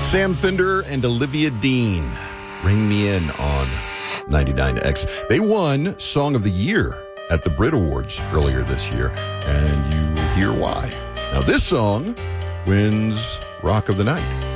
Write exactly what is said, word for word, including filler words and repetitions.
Sam Fender and Olivia Dean, Ring Me In on ninety-nine X. They won Song of the Year at the Brit Awards earlier this year, and you will hear why. Now, this song wins Rock of the Night.